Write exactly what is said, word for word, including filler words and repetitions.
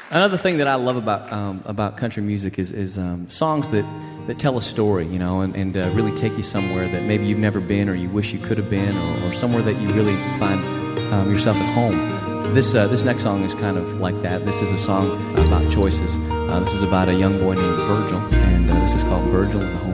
Another thing that I love about um, about country music is, is um, songs that, that tell a story, you know, and, and uh, really take you somewhere that maybe you've never been or you wish you could have been, or, or somewhere that you really find um, yourself at home. This uh, this next song is kind of like that. This is a song about choices. Uh, this is about a young boy named Virgil, and uh, this is called Virgil and the Home.